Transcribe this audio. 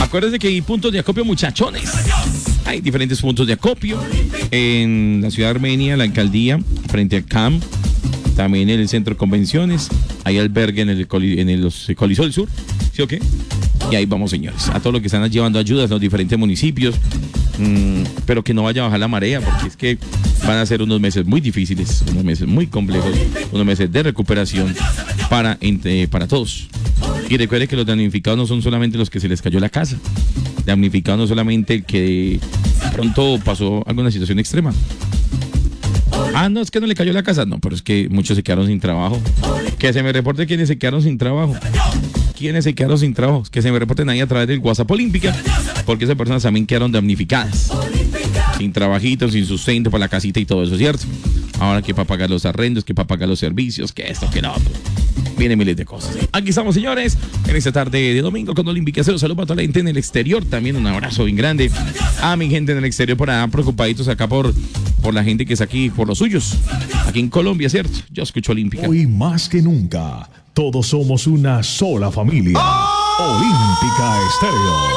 Acuérdense que hay puntos de acopio, muchachones. Hay diferentes puntos de acopio en la ciudad de Armenia, la alcaldía, frente al CAM, también en el centro de convenciones, hay albergue en el Coliseo del Sur, ¿sí o qué? Y ahí vamos, señores, a todos los que están llevando ayudas a los diferentes municipios, pero que no vaya a bajar la marea, porque es que van a ser unos meses muy difíciles, unos meses muy complejos, unos meses de recuperación para todos. Y recuerde que los damnificados no son solamente los que se les cayó la casa, damnificado no solamente el que pronto pasó alguna situación extrema. No, es que no le cayó la casa. No, pero es que muchos se quedaron sin trabajo. Que se me reporte quiénes se quedaron sin trabajo. ¿Quiénes se quedaron sin trabajo? Que se me reporten ahí a través del WhatsApp Olímpica, porque esas personas también quedaron damnificadas. Sin trabajito, sin sustento para la casita y todo eso, ¿cierto? Ahora que para pagar los arrendos, que para pagar los servicios, que esto, que no. Vienen miles de cosas. Aquí estamos, señores, en esta tarde de domingo con Olímpica. Saludos para toda la gente en el exterior. También un abrazo bien grande a mi gente en el exterior por allá, preocupaditos acá por la gente que está aquí, por los suyos. Aquí en Colombia, ¿cierto? Yo escucho Olímpica. Hoy más que nunca, todos somos una sola familia. Olímpica Estéreo.